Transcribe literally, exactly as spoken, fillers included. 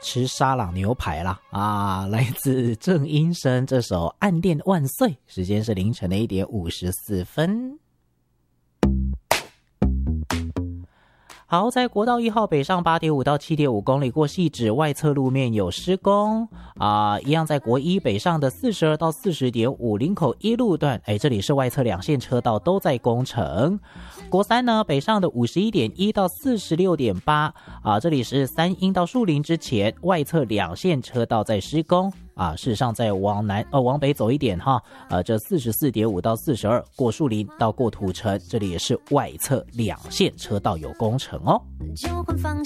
吃沙朗牛排啦啊！来自郑英生这首《暗恋万岁》，时间是凌晨的一点五十四分。好，在国道一号北上 八点五 到 七点五 公里过汐止外侧路面有施工啊、呃，一样在国一北上的四十二到 四十点五 林口一路段，哎，这里是外侧两线车道都在工程。国三呢北上的 五十一点一 到 四十六点八 啊，这里是三鹰到树林之前外侧两线车道在施工。啊，事实上在往南呃往北走一点哈，呃这 四十四点五 到四十二过树林到过土城，这里也是外侧两线车道有工程哦。 就换方